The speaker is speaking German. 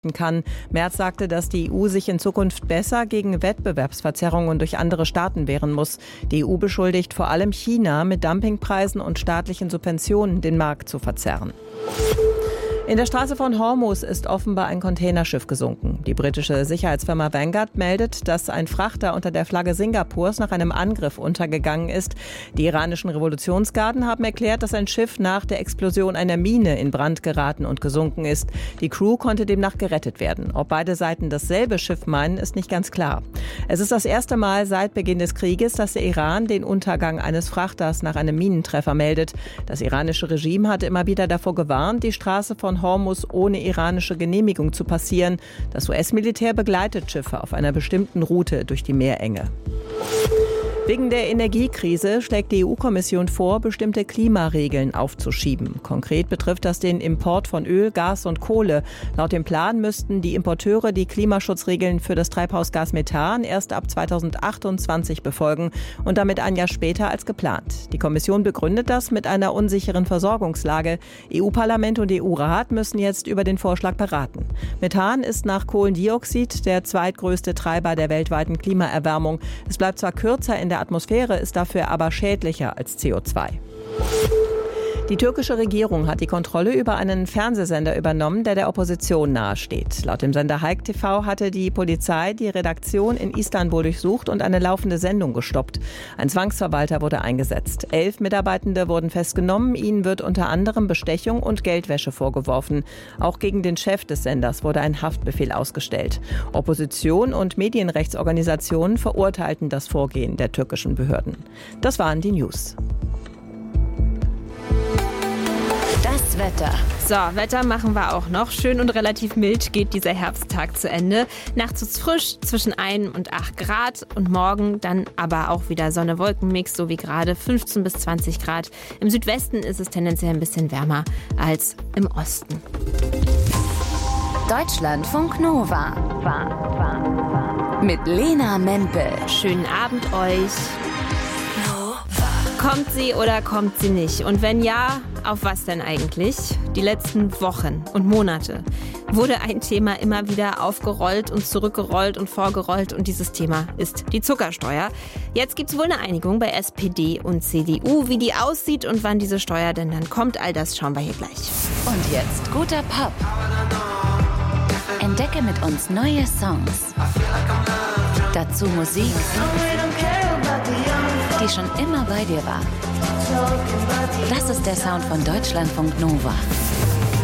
behaupten kann. Merz sagte, dass die EU sich in Zukunft besser gegen Wettbewerbsverzerrungen durch andere Staaten wehren muss. Die EU beschuldigt vor allem China, mit Dumpingpreisen und staatlichen Subventionen den Markt zu verzerren. In der Straße von Hormuz ist offenbar ein Containerschiff gesunken. Die britische Sicherheitsfirma Vanguard meldet, dass ein Frachter unter der Flagge Singapurs nach einem Angriff untergegangen ist. Die iranischen Revolutionsgarden haben erklärt, dass ein Schiff nach der Explosion einer Mine in Brand geraten und gesunken ist. Die Crew konnte demnach gerettet werden. Ob beide Seiten dasselbe Schiff meinen, ist nicht ganz klar. Es ist das erste Mal seit Beginn des Krieges, dass der Iran den Untergang eines Frachters nach einem Minentreffer meldet. Das iranische Regime hatte immer wieder davor gewarnt, die Straße von Hormuz ohne iranische Genehmigung zu passieren. Das US-Militär begleitet Schiffe auf einer bestimmten Route durch die Meerenge. Wegen der Energiekrise schlägt die EU-Kommission vor, bestimmte Klimaregeln aufzuschieben. Konkret betrifft das den Import von Öl, Gas und Kohle. Laut dem Plan müssten die Importeure die Klimaschutzregeln für das Treibhausgas Methan erst ab 2028 befolgen und damit ein Jahr später als geplant. Die Kommission begründet das mit einer unsicheren Versorgungslage. EU-Parlament und EU-Rat müssen jetzt über den Vorschlag beraten. Methan ist nach Kohlendioxid der zweitgrößte Treiber der weltweiten Klimaerwärmung. Es bleibt zwar kürzer in der Atmosphäre, ist dafür aber schädlicher als CO2. Die türkische Regierung hat die Kontrolle über einen Fernsehsender übernommen, der Opposition nahesteht. Laut dem Sender Haik TV hatte die Polizei die Redaktion in Istanbul durchsucht und eine laufende Sendung gestoppt. Ein Zwangsverwalter wurde eingesetzt. 11 Mitarbeitende wurden festgenommen. Ihnen wird unter anderem Bestechung und Geldwäsche vorgeworfen. Auch gegen den Chef des Senders wurde ein Haftbefehl ausgestellt. Opposition und Medienrechtsorganisationen verurteilten das Vorgehen der türkischen Behörden. Das waren die News. Das Wetter. So, Wetter machen wir auch noch. Schön und relativ mild geht dieser Herbsttag zu Ende. Nachts ist frisch, zwischen 1 und 8 Grad. Und morgen dann aber auch wieder Sonne-Wolken-Mix, so wie gerade 15 bis 20 Grad. Im Südwesten ist es tendenziell ein bisschen wärmer als im Osten. Deutschlandfunk Nova. Mit Lena Mempel. Schönen Abend euch. Kommt sie oder kommt sie nicht? Und wenn ja, auf was denn eigentlich? Die letzten Wochen und Monate wurde ein Thema immer wieder aufgerollt und zurückgerollt und vorgerollt. Und dieses Thema ist die Zuckersteuer. Jetzt gibt es wohl eine Einigung bei SPD und CDU. Wie die aussieht und wann diese Steuer denn dann kommt, all das schauen wir hier gleich. Und jetzt guter Pop. Entdecke mit uns neue Songs. Dazu Musik, die schon immer bei dir war. Das ist der Sound von Deutschlandfunk Nova.